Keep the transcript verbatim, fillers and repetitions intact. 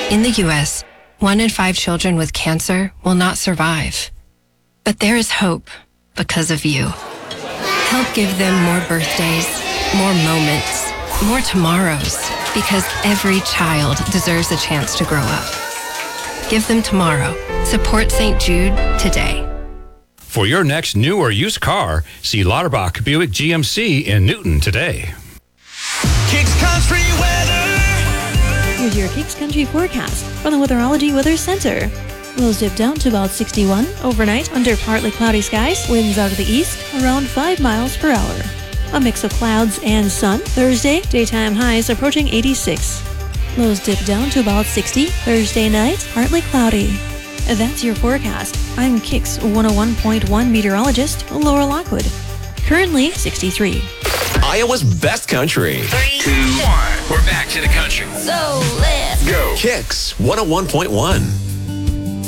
In the U S, one in five children with cancer will not survive. But there is hope because of you. Help give them more birthdays, more moments, more tomorrows, because every child deserves a chance to grow up. Give them tomorrow. Support Saint Jude today. For your next new or used car, see Lauterbach Buick G M C in Newton today. Kicks Country Weather. Here's your Kicks Country forecast from the Weatherology Weather Center. Lows dip down to about sixty-one. Overnight, under partly cloudy skies, winds out of the east, around five miles per hour. A mix of clouds and sun. Thursday, daytime highs approaching eighty-six. Lows dip down to about sixty. Thursday night, partly cloudy. That's your forecast. I'm Kicks one oh one point one meteorologist Laura Lockwood. Currently sixty-three. Iowa's best country. Three, two, one. We're back to the country. So let's go. Kicks one oh one point one.